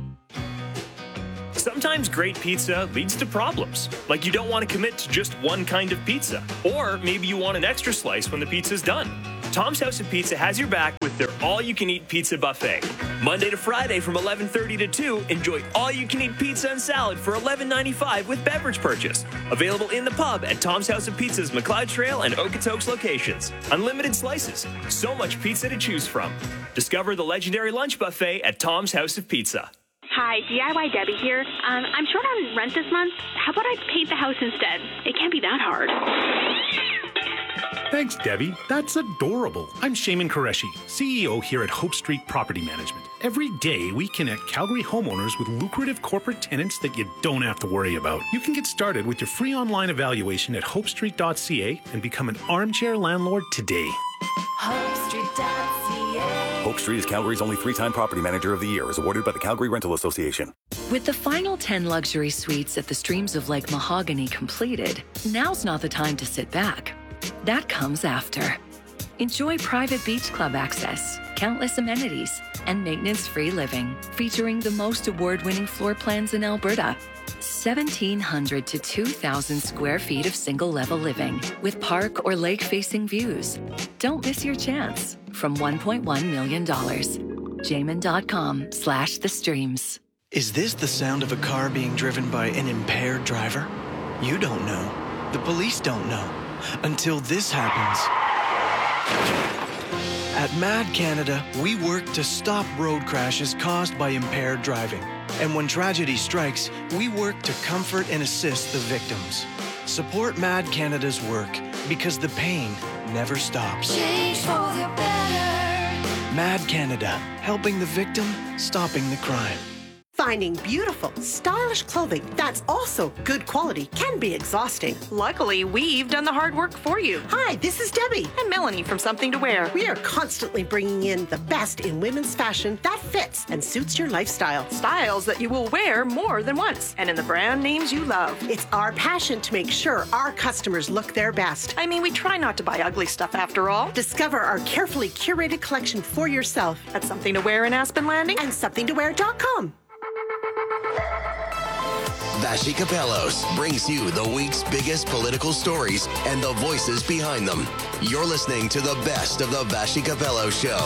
Sometimes great pizza leads to problems, like you don't want to commit to just one kind of pizza, or maybe you want an extra slice when the pizza's done. Tom's House of Pizza has your back with their all-you-can-eat pizza buffet. Monday to Friday from eleven thirty to two, enjoy all-you-can-eat pizza and salad for eleven ninety-five with beverage purchase. Available in the pub at Tom's House of Pizza's McLeod Trail and Okotoks locations. Unlimited slices, so much pizza to choose from. Discover the legendary lunch buffet at Tom's House of Pizza. Hi, D I Y Debbie here. Um, I'm short on rent this month. How about I paint the house instead? It can't be that hard. Thanks, Debbie. That's adorable. I'm Shaman Qureshi, C E O here at Hope Street Property Management. Every day, we connect Calgary homeowners with lucrative corporate tenants that you don't have to worry about. You can get started with your free online evaluation at hope street dot c a and become an armchair landlord today. hope street dot c a. Hope Street is Calgary's only three-time Property Manager of the Year, as awarded by the Calgary Rental Association. With the final ten luxury suites at the Streams of Lake Mahogany completed, now's not the time to sit back. That comes after. Enjoy private beach club access, countless amenities, and maintenance-free living, featuring the most award-winning floor plans in Alberta. seventeen hundred to two thousand square feet of single-level living with park or lake-facing views. Don't miss your chance from one point one million dollars. Jamin.com slash the streams. Is this the sound of a car being driven by an impaired driver? You don't know. The police don't know. Until this happens. At Mad Canada, we work to stop road crashes caused by impaired driving. And when tragedy strikes, we work to comfort and assist the victims. Support Mad Canada's work because the pain never stops. Change for the better. Mad Canada, helping the victim, stopping the crime. Finding beautiful, stylish clothing that's also good quality can be exhausting. Luckily, we've done the hard work for you. Hi, this is Debbie. And Melanie from Something to Wear. We are constantly bringing in the best in women's fashion that fits and suits your lifestyle. Styles that you will wear more than once, and in the brand names you love. It's our passion to make sure our customers look their best. I mean, we try not to buy ugly stuff after all. Discover our carefully curated collection for yourself at Something to Wear in Aspen Landing and something to wear dot com. Vassy Capellos brings you the week's biggest political stories and the voices behind them. You're listening to the best of the Vassy Capellos Show.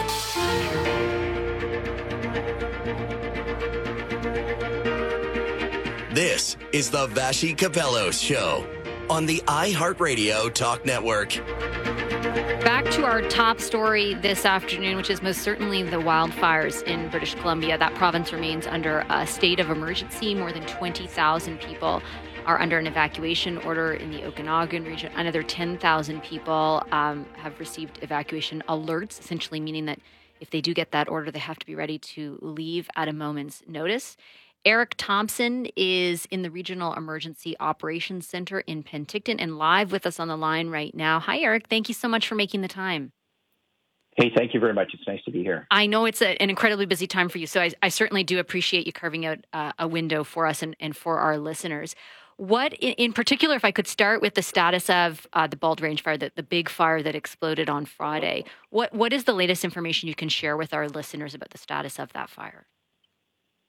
This is the Vassy Capellos Show on the iHeartRadio Talk Network. Back to our top story this afternoon, which is most certainly the wildfires in British Columbia. That province remains under a state of emergency. More than twenty thousand people are under an evacuation order in the Okanagan region. Another ten thousand people um, have received evacuation alerts, essentially meaning that if they do get that order, they have to be ready to leave at a moment's notice. Eric Thompson is in the Regional Emergency Operations Center in Penticton and live with us on the line right now. Hi, Eric. Thank you so much for making the time. Hey, thank you very much. It's nice to be here. I know it's a, an incredibly busy time for you, so I, I certainly do appreciate you carving out uh, a window for us and, and for our listeners. What, in, in particular, if I could start with the status of uh, the Bald Range fire, the, the big fire that exploded on Friday, what what is the latest information you can share with our listeners about the status of that fire?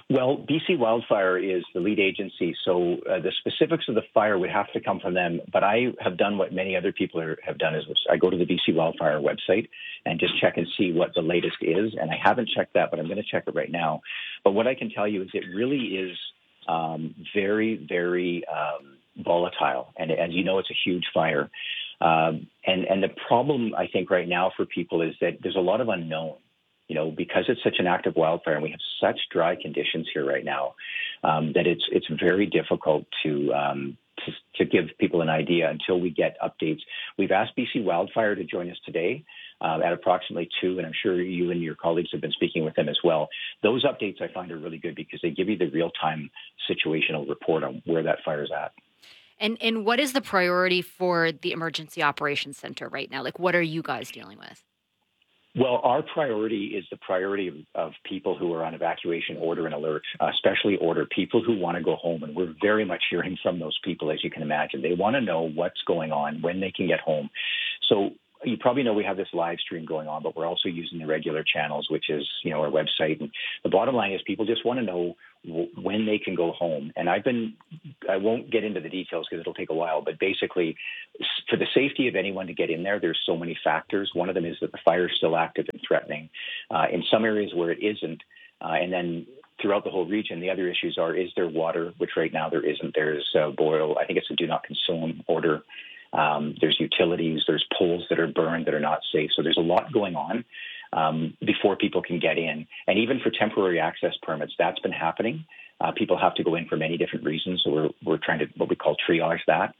Well, B C Wildfire is the lead agency, so uh, the specifics of the fire would have to come from them. But I have done what many other people are, have done, is I go to the B C Wildfire website and just check and see what the latest is. And I haven't checked that, but I'm going to check it right now. But what I can tell you is it really is um, very, very um, volatile. And as you know, it's a huge fire. Um, and, and the problem, I think, right now for people is that there's a lot of unknown. You know, because it's such an active wildfire and we have such dry conditions here right now, um, that it's it's very difficult to, um, to to give people an idea until we get updates. We've asked B C Wildfire to join us today uh, at approximately two, and I'm sure you and your colleagues have been speaking with them as well. Those updates I find are really good because they give you the real-time situational report on where that fire is at. And and what is the priority for the Emergency Operations Center right now? Like, what are you guys dealing with? Well, our priority is the priority of, of people who are on evacuation order and alert, uh, especially order, people who want to go home. And we're very much hearing from those people, as you can imagine. They want to know what's going on, when they can get home. So you probably know we have this live stream going on, but we're also using the regular channels, which is, you know, our website. And the bottom line is people just want to know w- when they can go home. And I've been, I won't get into the details because it'll take a while, but basically for the safety of anyone to get in there, there's so many factors. One of them is that the fire is still active and threatening. Uh, in some areas where it isn't, uh, and then throughout the whole region, the other issues are, is there water, which right now there isn't. There's uh, boil. I think it's a do not consume order. Um, there's utilities, there's poles that are burned that are not safe. So there's a lot going on um, before people can get in. And even for temporary access permits, that's been happening. Uh, people have to go in for many different reasons. So we're we're trying to what we call triage that.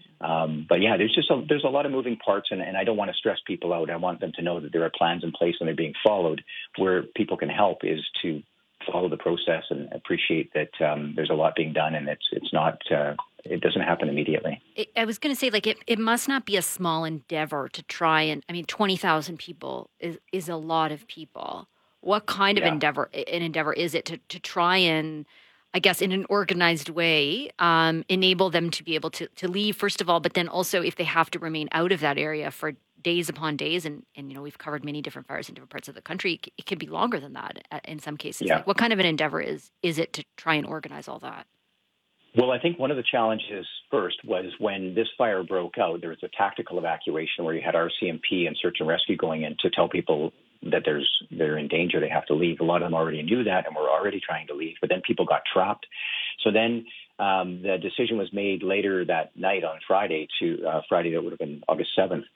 Um, but yeah, there's just a, there's a lot of moving parts, and, and I don't want to stress people out. I want them to know that there are plans in place and they're being followed. Where people can help is to follow the process and appreciate that um, there's a lot being done, and it's it's not uh, it doesn't happen immediately. It, I was going to say, like, it, it must not be a small endeavor to try and, I mean, twenty thousand people is, is a lot of people. What kind of yeah. endeavor an endeavor is it to, to try and, I guess, in an organized way, um, enable them to be able to, to leave, first of all, but then also if they have to remain out of that area for days upon days, and, and you know, we've covered many different fires in different parts of the country, it can be longer than that in some cases. Yeah. Like, what kind of an endeavor is is it to try and organize all that? Well, I think one of the challenges first was when this fire broke out, there was a tactical evacuation where you had R C M P and search and rescue going in to tell people that there's they're in danger, they have to leave. A lot of them already knew that and were already trying to leave, but then people got trapped. So then um, the decision was made later that night on Friday to uh, Friday, that would have been August seventh,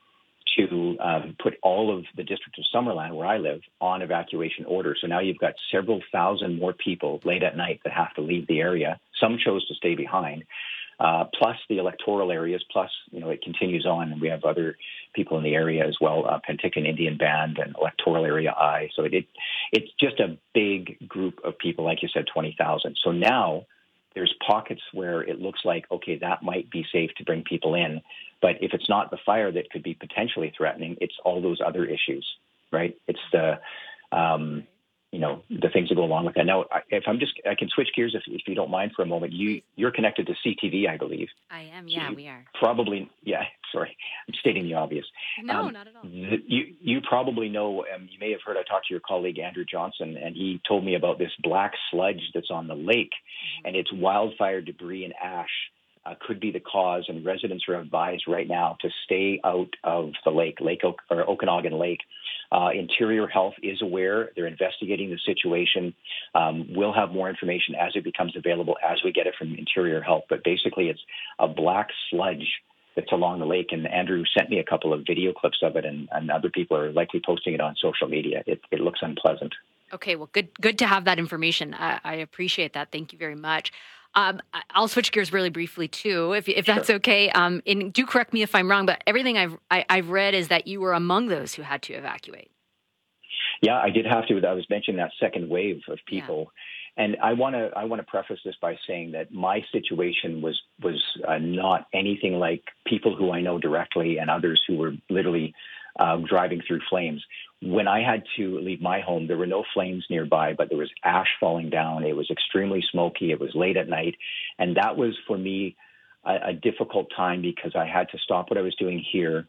to um, put all of the District of Summerland, where I live, on evacuation order. So now you've got several thousand more people late at night that have to leave the area. Some chose to stay behind, uh, plus the electoral areas, plus, you know, it continues on, and we have other people in the area as well, uh, Penticton Indian Band and electoral area I. So it, it it's just a big group of people, like you said, twenty thousand. So now there's pockets where it looks like, okay, that might be safe to bring people in. But if it's not the fire that could be potentially threatening, it's all those other issues, right? It's the, um, you know, the things that go along with that. Now, if I'm just, I can switch gears if, if you don't mind for a moment. You, you're connected to C T V, I believe. I am, yeah, so we are. Probably, yeah, sorry. I'm stating the obvious. No, um, not at all. The, you, you probably know, um, you may have heard, I talked to your colleague, Andrew Johnson, and he told me about this black sludge that's on the lake, mm-hmm. and it's wildfire debris and ash. Uh, could be the cause, and residents are advised right now to stay out of the lake, Lake o- or Okanagan Lake. Uh, Interior Health is aware. They're investigating the situation. Um, we'll have more information as it becomes available as we get it from Interior Health. But basically, it's a black sludge that's along the lake. And Andrew sent me a couple of video clips of it, and, and other people are likely posting it on social media. It, it looks unpleasant. Okay, well, good good to have that information. I, I appreciate that. Thank you very much. Um, I'll switch gears really briefly too, if if that's sure. okay. Um, and do correct me if I'm wrong, but everything I've I, I've read is that you were among those who had to evacuate. Yeah, I did have to. I was mentioning that second wave of people, yeah. and I want to I want to preface this by saying that my situation was was uh, not anything like people who I know directly and others who were literally uh, driving through flames. When I had to leave my home, there were no flames nearby, but there was ash falling down. It was extremely smoky. It was late at night. And that was, for me, a, a difficult time because I had to stop what I was doing here,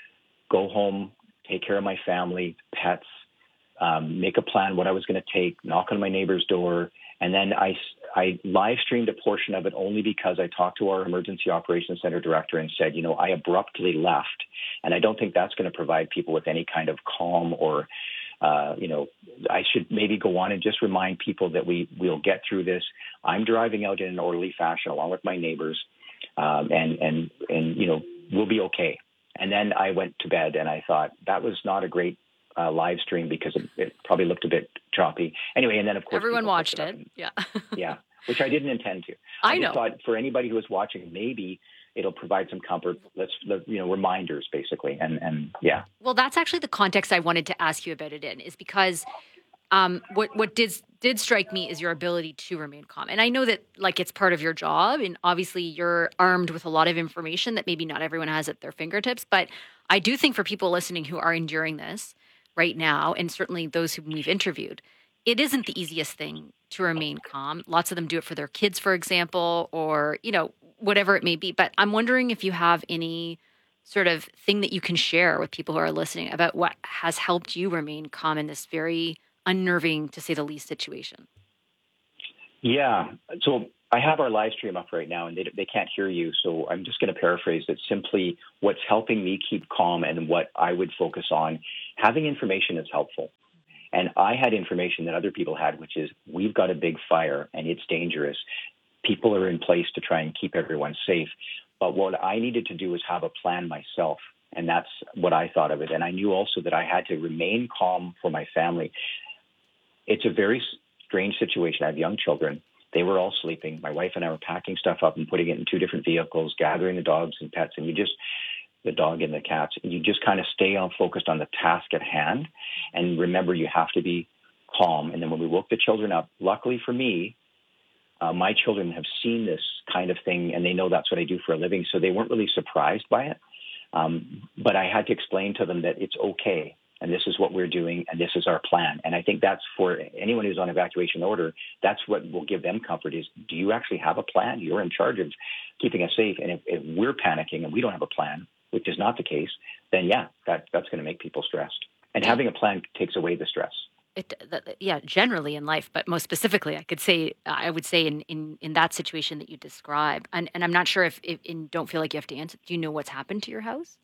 go home, take care of my family, pets, um, make a plan what I was going to take, knock on my neighbor's door, And then I, I live streamed a portion of it only because I talked to our emergency operations center director and said, you know, I abruptly left. And I don't think that's going to provide people with any kind of calm or, uh, you know, I should maybe go on and just remind people that we will get through this. I'm driving out in an orderly fashion along with my neighbors, um, and, and, and, you know, we'll be okay. And then I went to bed and I thought that was not a great uh, live stream because it, it probably looked a bit choppy. Anyway, and then of course everyone watched it. it. Yeah. Yeah, which I didn't intend to. I, I know. thought for anybody who was watching, maybe it'll provide some comfort. Let's, you know, reminders basically. And, and yeah. Well, that's actually the context I wanted to ask you about it in, is because um, what, what did, did strike me is your ability to remain calm. And I know that like it's part of your job, and obviously you're armed with a lot of information that maybe not everyone has at their fingertips. But I do think for people listening who are enduring this right now, and certainly those whom we've interviewed, it isn't the easiest thing to remain calm. Lots of them do it for their kids, for example, or, you know, whatever it may be. But I'm wondering if you have any sort of thing that you can share with people who are listening about what has helped you remain calm in this very unnerving, to say the least, situation. Yeah. So I have our live stream up right now, and they, they can't hear you. So I'm just going to paraphrase it. Simply, what's helping me keep calm and what I would focus on, having information is helpful. And I had information that other people had, which is we've got a big fire and it's dangerous. People are in place to try and keep everyone safe. But what I needed to do was have a plan myself. And that's what I thought of it. And I knew also that I had to remain calm for my family. It's a very strange situation. I have young children. They were all sleeping. My wife and I were packing stuff up and putting it in two different vehicles, gathering the dogs and pets. And you just, the dog and the cats, and you just kind of stay on focused on the task at hand. And remember, you have to be calm. And then when we woke the children up, luckily for me, uh, my children have seen this kind of thing and they know that's what I do for a living. So they weren't really surprised by it. Um, but I had to explain to them that it's okay. And this is what we're doing, and this is our plan. And I think that's for anyone who's on evacuation order, that's what will give them comfort is, do you actually have a plan? You're in charge of keeping us safe. And if, if we're panicking and we don't have a plan, which is not the case, then yeah, that, that's going to make people stressed. And having a plan takes away the stress. It, that, yeah, generally in life, but most specifically, I could say, I would say in, in, in that situation that you describe. And, and I'm not sure if, if in, don't feel like you have to answer. Do you know what's happened to your house?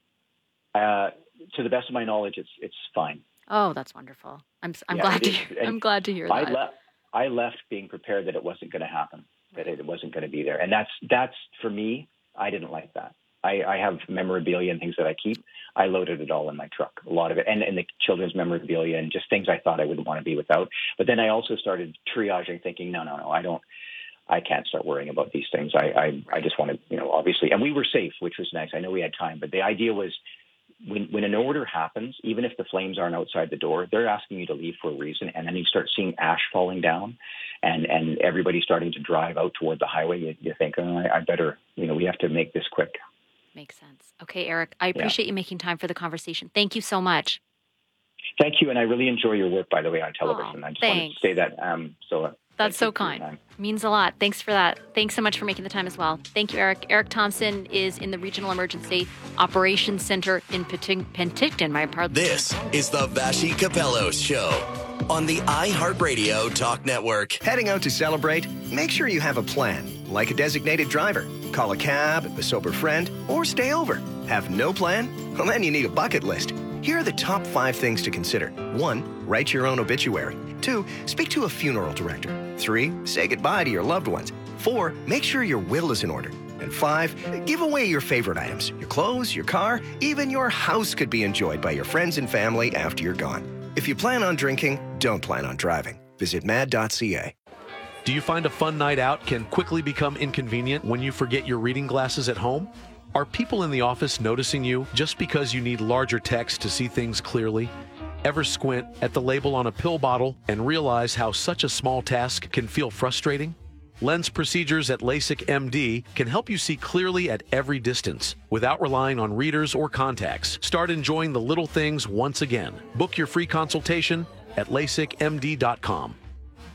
Uh, to the best of my knowledge, it's it's fine. Oh, that's wonderful. I'm I'm yeah, glad to is, hear, I'm glad to hear I that. Le- I left being prepared that it wasn't going to happen, that it wasn't going to be there, and that's that's for me. I didn't like that. I, I have memorabilia and things that I keep. I loaded it all in my truck, a lot of it, and, and the children's memorabilia and just things I thought I wouldn't want to be without. But then I also started triaging, thinking, no, no, no, I don't. I can't start worrying about these things. I I, I just want to, you know, obviously, and we were safe, which was nice. I know we had time, but the idea was, When, when an order happens, even if the flames aren't outside the door, they're asking you to leave for a reason. And then you start seeing ash falling down and, and everybody starting to drive out toward the highway. You, you think, oh, I, I better, you know, we have to make this quick. Makes sense. Okay, Eric, I appreciate yeah. you making time for the conversation. Thank you so much. Thank you. And I really enjoy your work, by the way, on television. Oh, I just thanks. wanted to say that. Um, so. Uh, That's so kind. Means a lot. Thanks for that. Thanks so much for making the time as well. Thank you, Eric. Eric Thompson is in the Regional Emergency Operations Center in Penticton. My pardon. This is the Vassy Capellos Show on the iHeartRadio Talk Network. Heading out to celebrate? Make sure you have a plan, like a designated driver. Call a cab, a sober friend, or stay over. Have no plan? Well, then you need a bucket list. Here are the top five things to consider. One, write your own obituary. Two, speak to a funeral director. Three, say goodbye to your loved ones. Four, make sure your will is in order. And five, give away your favorite items. Your clothes, your car, even your house could be enjoyed by your friends and family after you're gone. If you plan on drinking, don't plan on driving. Visit mad dot c a. Do you find a fun night out can quickly become inconvenient when you forget your reading glasses at home? Are people in the office noticing you just because you need larger text to see things clearly? Ever squint at the label on a pill bottle and realize how such a small task can feel frustrating? Lens procedures at LASIK M D can help you see clearly at every distance without relying on readers or contacts. Start enjoying the little things once again. Book your free consultation at lasik m d dot com.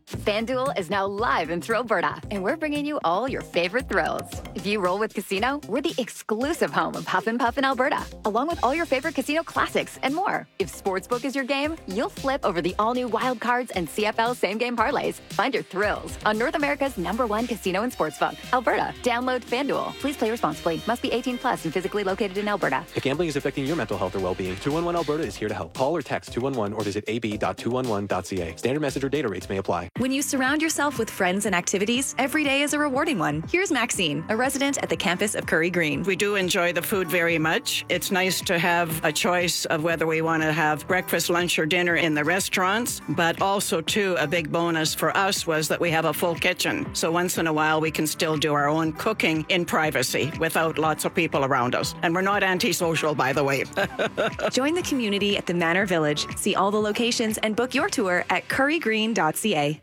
FanDuel is now live in Thrillberta, and we're bringing you all your favorite thrills. If you roll with Casino, we're the exclusive home of Huff and Puff in Alberta, along with all your favorite casino classics and more. If Sportsbook is your game, you'll flip over the all-new Wild Cards and C F L same-game parlays. Find your thrills on North America's number one casino and sportsbook, Alberta. Download FanDuel. Please play responsibly. Must be eighteen plus and physically located in Alberta. If gambling is affecting your mental health or well-being, two one one Alberta is here to help. Call or text two one one or visit a b dot two one one dot c a. Standard message or data rates may apply. When you surround yourself with friends and activities, every day is a rewarding one. Here's Maxine, a resident at the campus of Curry Green. We do enjoy the food very much. It's nice to have a choice of whether we want to have breakfast, lunch, or dinner in the restaurants, but also, too, a big bonus for us was that we have a full kitchen. So once in a while, we can still do our own cooking in privacy without lots of people around us. And we're not antisocial, by the way. Join the community at the Manor Village. See all the locations and book your tour at curry green dot c a.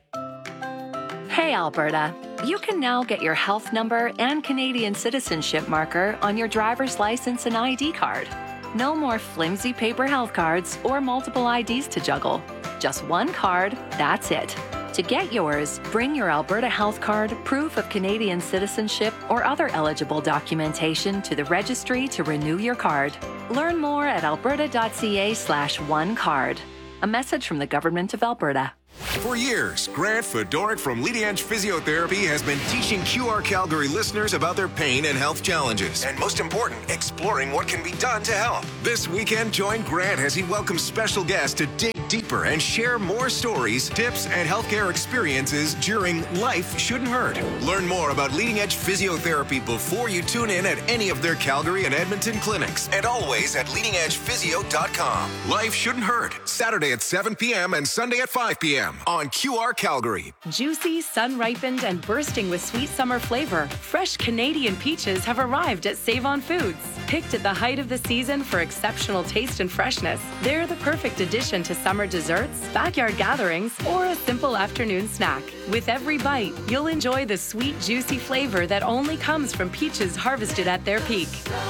Hey, Alberta. You can now get your health number and Canadian citizenship marker on your driver's license and I D card. No more flimsy paper health cards or multiple I Ds to juggle. Just one card, that's it. To get yours, bring your Alberta Health Card, proof of Canadian citizenship, or other eligible documentation to the registry to renew your card. Learn more at alberta dot c a slash one card. A message from the Government of Alberta. For years, Grant Fedoric from Leading Edge Physiotherapy has been teaching Q R Calgary listeners about their pain and health challenges. And most important, exploring what can be done to help. This weekend, join Grant as he welcomes special guests to dig deeper and share more stories, tips, and healthcare experiences during Life Shouldn't Hurt. Learn more about Leading Edge Physiotherapy before you tune in at any of their Calgary and Edmonton clinics. And always at leading edge physio dot com. Life Shouldn't Hurt, Saturday at seven p.m. and Sunday at five p.m. on Q R Calgary. Juicy, sun-ripened, and bursting with sweet summer flavor, fresh Canadian peaches have arrived at Save-On Foods. Picked at the height of the season for exceptional taste and freshness, they're the perfect addition to summer desserts, backyard gatherings, or a simple afternoon snack. With every bite, you'll enjoy the sweet, juicy flavor that only comes from peaches harvested at their peak.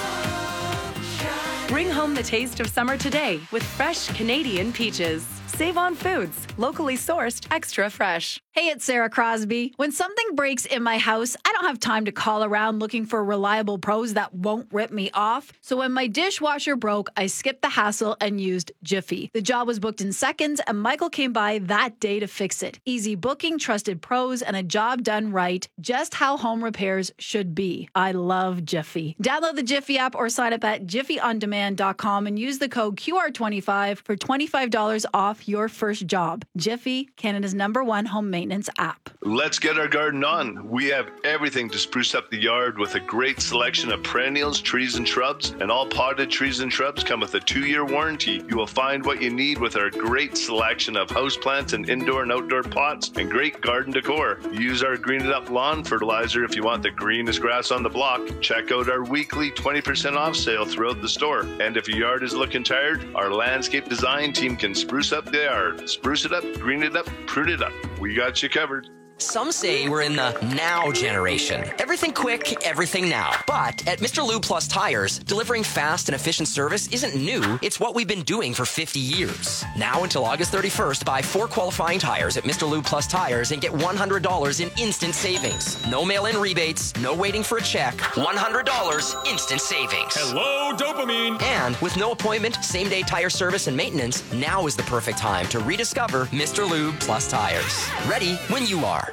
Bring home the taste of summer today with fresh Canadian peaches. Save On Foods, locally sourced, extra fresh. Hey, it's Sarah Crosby. When something breaks in my house, I don't have time to call around looking for reliable pros that won't rip me off. So when my dishwasher broke, I skipped the hassle and used Jiffy. The job was booked in seconds, and Michael came by that day to fix it. Easy booking, trusted pros, and a job done right. Just how home repairs should be. I love Jiffy. Download the Jiffy app or sign up at jiffy on demand dot com and use the code Q R twenty-five for twenty-five dollars off your first job. Jiffy, Canada's number one home maintenance app. Let's get our garden on. We have everything to spruce up the yard with a great selection of perennials, trees, and shrubs. And all potted trees and shrubs come with a two-year warranty. You will find what you need with our great selection of houseplants and indoor and outdoor pots and great garden decor. Use our Green It Up lawn fertilizer if you want the greenest grass on the block. Check out our weekly twenty percent off sale throughout the store. And if your yard is looking tired, our landscape design team can spruce up the yard. Spruce it up, green it up, prune it up. We got you covered. Some say we're in the now generation. Everything quick, everything now. But at Mister Lube Plus Tires, delivering fast and efficient service isn't new. It's what we've been doing for fifty years. Now until August thirty-first, buy four qualifying tires at Mister Lube Plus Tires and get one hundred dollars in instant savings. No mail-in rebates, no waiting for a check. one hundred dollars instant savings. Hello, dopamine. And with no appointment, same-day tire service and maintenance, now is the perfect time to rediscover Mister Lube Plus Tires. Ready when you are.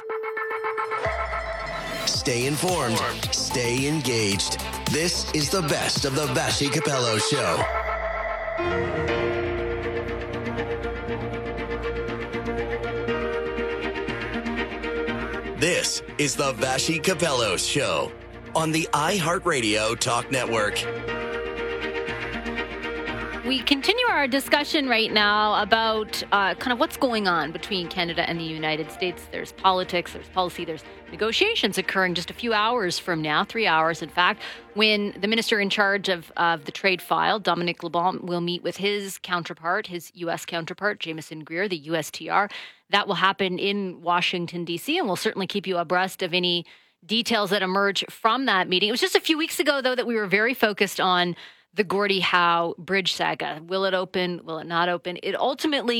Stay informed. Stay engaged. This is the best of the Vassy Capello Show. This is the Vassy Capello Show on the iHeartRadio Talk Network. We continue our discussion right now about uh, kind of what's going on between Canada and the United States. There's politics, there's policy, there's negotiations occurring just a few hours from now, three hours in fact, when the minister in charge of, of the trade file, Dominic LeBlanc, will meet with his counterpart, his U S counterpart, Jameson Greer, the U S T R. That will happen in Washington, D C, and we'll certainly keep you abreast of any details that emerge from that meeting. It was just a few weeks ago, though, that we were very focused on the Gordie Howe bridge saga. Will it open? Will it not open? It ultimately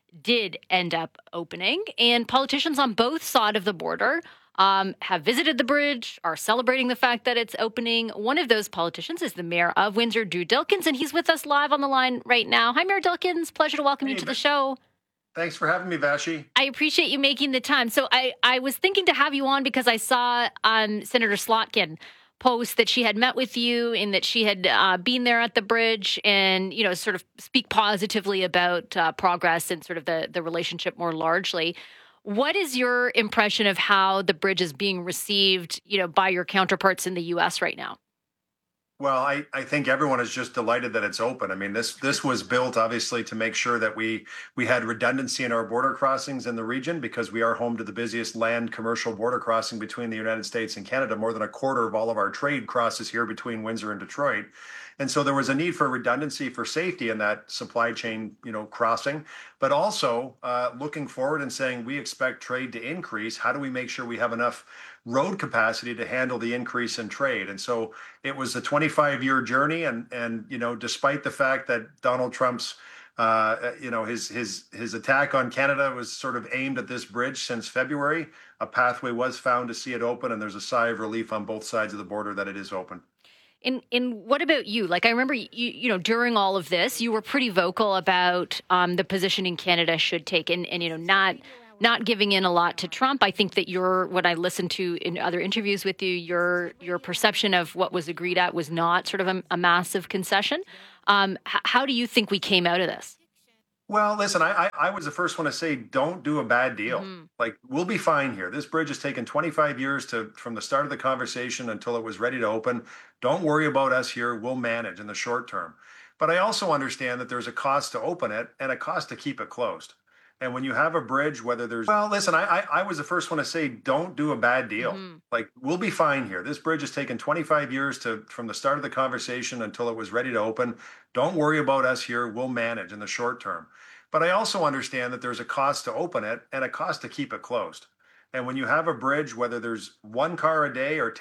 did end up opening, and politicians on both sides of the border um, have visited the bridge, are celebrating the fact that it's opening. One of those politicians is the mayor of Windsor, Drew Dilkens, and he's with us live on the line right now. Hi, Mayor Dilkens. Pleasure to welcome hey, you to the show. Thanks for having me, Vashi. I appreciate you making the time. So I, I was thinking to have you on because I saw um, Senator Slotkin post that she had met with you and that she had uh, been there at the bridge and, you know, sort of speak positively about uh, progress and sort of the, the relationship more largely. What is your impression of how the bridge is being received, you know, by your counterparts in the U S right now? Well, I, I think everyone is just delighted that it's open. I mean, this this was built obviously to make sure that we we had redundancy in our border crossings in the region because we are home to the busiest land commercial border crossing between the United States and Canada. More than a quarter of all of our trade crosses here between Windsor and Detroit. And so there was a need for redundancy for safety in that supply chain, you know, crossing, but also uh, looking forward and saying we expect trade to increase. How do we make sure we have enough road capacity to handle the increase in trade? And so it was a twenty-five year journey. And, and, you know, despite the fact that Donald Trump's, uh, you know, his, his, his attack on Canada was sort of aimed at this bridge since February, a pathway was found to see it open. And there's a sigh of relief on both sides of the border that it is open. And, and what about you? Like, I remember, you, you know, during all of this, you were pretty vocal about um, the positioning Canada should take and, and, you know, not not giving in a lot to Trump. I think that your, what I listened to in other interviews with you, your your perception of what was agreed at was not sort of a, a massive concession. Um, h- how do you think we came out of this? Well, listen, I, I I was the first one to say, don't do a bad deal. Mm-hmm. Like, we'll be fine here. This bridge has taken twenty-five years to from the start of the conversation until it was ready to open. Don't worry about us here. We'll manage in the short term. But I also understand that there's a cost to open it and a cost to keep it closed. And when you have a bridge, whether there's, well, listen, I I, I was the first one to say, don't do a bad deal. Mm-hmm. Like, we'll be fine here. This bridge has taken twenty-five years to from the start of the conversation until it was ready to open. Don't worry about us here. We'll manage in the short term. But I also understand that there's a cost to open it and a cost to keep it closed. And when you have a bridge, whether there's one car a day or